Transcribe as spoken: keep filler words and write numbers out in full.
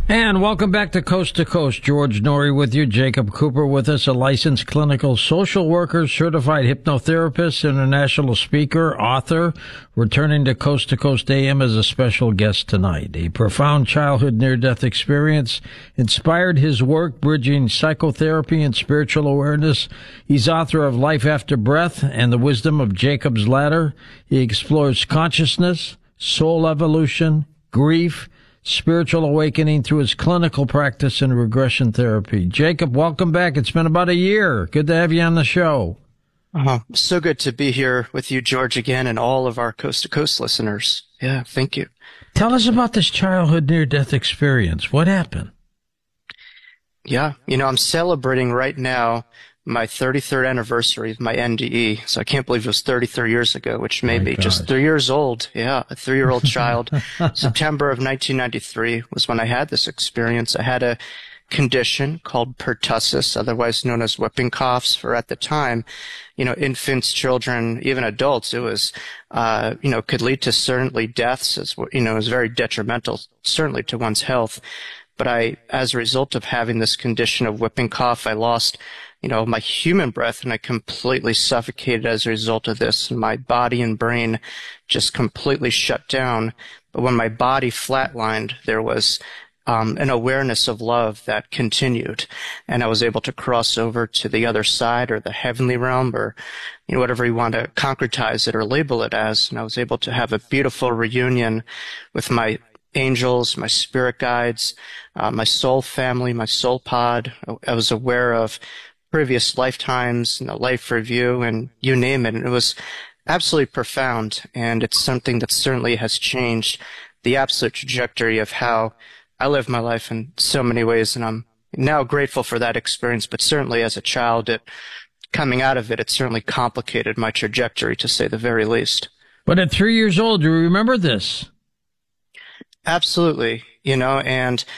And welcome back to Coast to Coast. George Noory with you. Jacob Cooper with us, a licensed clinical social worker, certified hypnotherapist, international speaker, author, returning to Coast to Coast A M as a special guest tonight. A profound childhood near-death experience inspired his work, bridging psychotherapy and spiritual awareness. He's author of Life After Breath and the Wisdom of Jacob's Ladder. He explores consciousness, soul evolution, grief, spiritual awakening through his clinical practice in regression therapy. Jacob, welcome back. It's been about a year. Good to have you on the show. Uh, so good to be here with you, George, again, and all of our Coast to Coast listeners. Yeah, thank you. Tell us about this childhood near-death experience. What happened? Yeah, you know, I'm celebrating right now my thirty-third anniversary of my N D E. So I can't believe it was thirty-three years ago, which may be just three years old. Yeah, a three-year-old child. September of nineteen ninety-three was when I had this experience. I had a condition called pertussis, otherwise known as whooping coughs, for at the time, you know, infants, children, even adults. It was, uh, you know, could lead to certainly deaths. As you know, it was very detrimental, certainly to one's health. But I, as a result of having this condition of whooping cough, I lost, you know, my human breath, and I completely suffocated as a result of this. And my body and brain just completely shut down. But when my body flatlined, there was um, an awareness of love that continued, and I was able to cross over to the other side, or the heavenly realm, or you know, whatever you want to concretize it or label it as. And I was able to have a beautiful reunion with my angels, my spirit guides, uh, my soul family, my soul pod. I was aware of previous lifetimes, you know, life review, and you name it. And it was absolutely profound, and it's something that certainly has changed the absolute trajectory of how I live my life in so many ways. And I'm now grateful for that experience, but certainly as a child, it coming out of it, it certainly complicated my trajectory, to say the very least. But at three years old, do you remember this? Absolutely. You know, and